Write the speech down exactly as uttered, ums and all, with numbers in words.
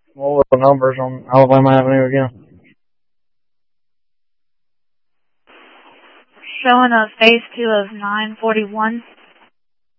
What were the numbers on Alabama Avenue again? Showing a phase two of nine forty-one.